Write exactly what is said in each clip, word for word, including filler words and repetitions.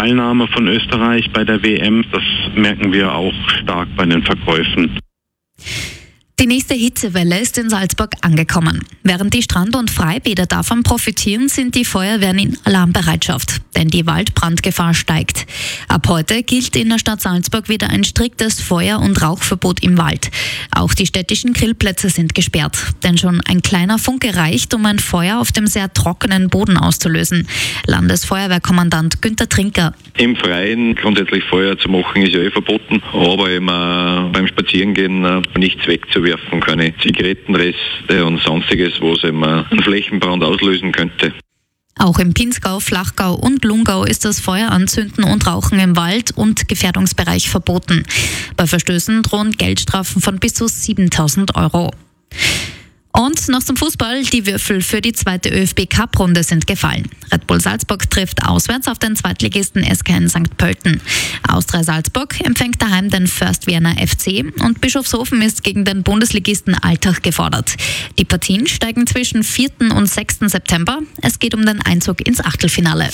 Teilnahme von Österreich bei der W M. Das merken wir auch stark bei den Verkäufen. Die nächste Hitzewelle ist in Salzburg angekommen. Während die Strand- und Freibäder davon profitieren, sind die Feuerwehren in Alarmbereitschaft, denn die Waldbrandgefahr steigt. Ab heute gilt in der Stadt Salzburg wieder ein striktes Feuer- und Rauchverbot im Wald. Auch die städtischen Grillplätze sind gesperrt, denn schon ein kleiner Funke reicht, um ein Feuer auf dem sehr trockenen Boden auszulösen. Landesfeuerwehrkommandant Günther Trinker. Im Freien grundsätzlich Feuer zu machen ist ja eh verboten, aber eben äh, beim Spazierengehen äh, nichts wegzuwerfen, keine Zigarettenreste und sonstiges, was eben äh, einen Flächenbrand auslösen könnte. Auch im Pinzgau, Flachgau und Lungau ist das Feueranzünden und Rauchen im Wald und Gefährdungsbereich verboten. Bei Verstößen drohen Geldstrafen von bis zu siebentausend Euro. Und noch zum Fußball. Die Würfel für die zweite ÖFB-Cup-Runde sind gefallen. Red Bull Salzburg trifft auswärts auf den Zweitligisten S K N Sankt Pölten. Austria Salzburg empfängt daheim den First Vienna F C und Bischofshofen ist gegen den Bundesligisten Altach gefordert. Die Partien steigen zwischen vierten und sechsten September. Es geht um den Einzug ins Achtelfinale.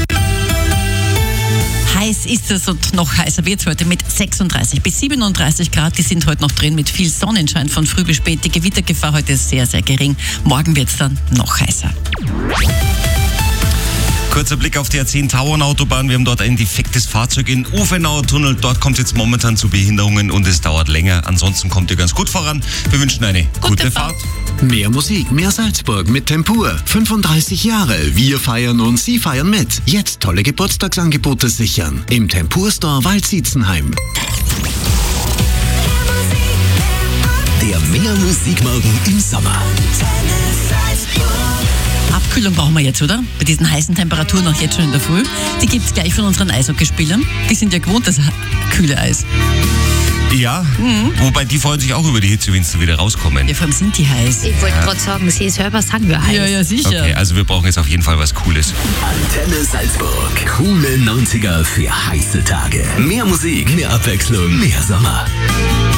Heiß ist es und noch heißer wird es heute mit sechsunddreißig bis siebenunddreißig Grad. Die sind heute noch drin mit viel Sonnenschein von früh bis spät. Die Gewittergefahr heute ist sehr, sehr gering. Morgen wird es dann noch heißer. Kurzer Blick auf die A zehn Tauernautobahn. Wir haben dort ein defektes Fahrzeug in Ufenauer Tunnel. Dort kommt es jetzt momentan zu Behinderungen und es dauert länger. Ansonsten kommt ihr ganz gut voran. Wir wünschen eine gute, gute Fahrt. Fahrt. Mehr Musik, mehr Salzburg mit Tempur. fünfunddreißig Jahre. Wir feiern und Sie feiern mit. Jetzt tolle Geburtstagsangebote sichern. Im Tempur Store Waldsietzenheim. Der Mehr Musikmorgen im Sommer. Abkühlung brauchen wir jetzt, oder? Bei diesen heißen Temperaturen noch jetzt schon in der Früh. Die gibt es gleich von unseren Eishockeyspielern. Die sind ja gewohnt, das kühle Eis. Ja, mhm. Wobei die freuen sich auch über die Hitze, wenn sie wieder rauskommen. Ja, vor allem sind die heiß. Ich wollte ja. gerade sagen, Sie selber sagen wir heiß. Ja, ja, sicher. Okay, also wir brauchen jetzt auf jeden Fall was Cooles. Antenne Salzburg. Coole neunziger für heiße Tage. Mehr Musik, mehr Abwechslung, mehr Sommer.